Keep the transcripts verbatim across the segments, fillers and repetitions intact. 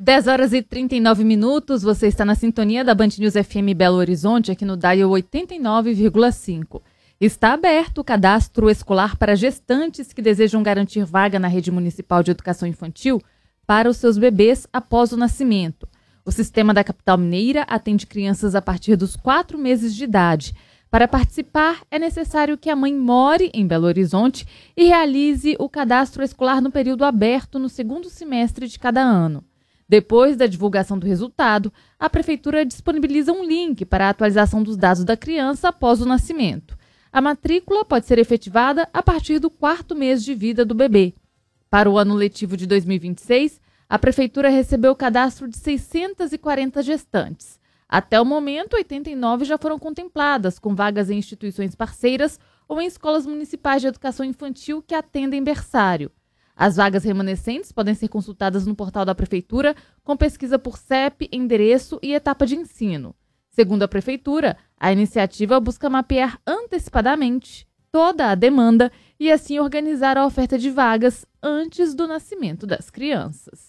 dez horas e trinta e nove minutos, você está na sintonia da Band News F M Belo Horizonte, aqui no Dial oitenta e nove vírgula cinco. Está aberto o cadastro escolar para gestantes que desejam garantir vaga na rede municipal de educação infantil para os seus bebês após o nascimento. O sistema da capital mineira atende crianças a partir dos quatro meses de idade. Para participar, é necessário que a mãe more em Belo Horizonte e realize o cadastro escolar no período aberto no segundo semestre de cada ano. Depois da divulgação do resultado, a Prefeitura disponibiliza um link para a atualização dos dados da criança após o nascimento. A matrícula pode ser efetivada a partir do quarto mês de vida do bebê. Para o ano letivo de dois mil e vinte e seis, a Prefeitura recebeu o cadastro de seiscentas e quarenta gestantes. Até o momento, oitenta e nove já foram contempladas, com vagas em instituições parceiras ou em escolas municipais de educação infantil que atendem berçário. As vagas remanescentes podem ser consultadas no portal da Prefeitura com pesquisa por C E P, endereço e etapa de ensino. Segundo a Prefeitura, a iniciativa busca mapear antecipadamente toda a demanda e assim organizar a oferta de vagas antes do nascimento das crianças.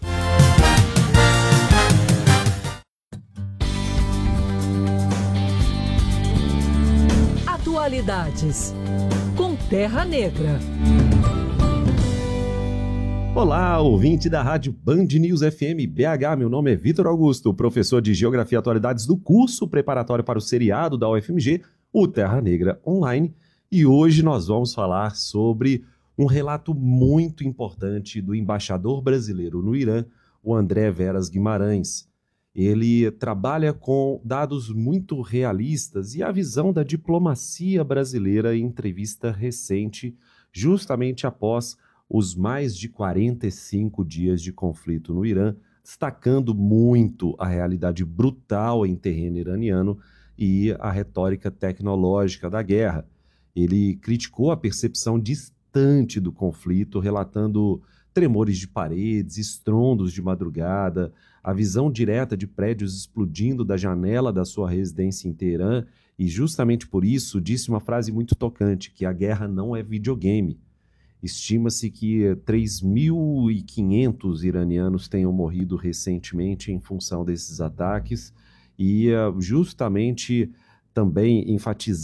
Atualidades com Terra Negra. Olá, ouvinte da Rádio Band News F M B H, meu nome é Vitor Augusto, professor de Geografia e Atualidades do curso preparatório para o seriado da U F M G, o Terra Negra Online, e hoje nós vamos falar sobre um relato muito importante do embaixador brasileiro no Irã, o André Veras Guimarães. Ele trabalha com dados muito realistas e a visão da diplomacia brasileira em entrevista recente, justamente após os mais de quarenta e cinco dias de conflito no Irã, destacando muito a realidade brutal em terreno iraniano e a retórica tecnológica da guerra. Ele criticou a percepção distante do conflito, relatando tremores de paredes, estrondos de madrugada, a visão direta de prédios explodindo da janela da sua residência em Teherã, e justamente por isso disse uma frase muito tocante, que a guerra não é videogame. Estima-se que três mil e quinhentos iranianos tenham morrido recentemente em função desses ataques e justamente também enfatizando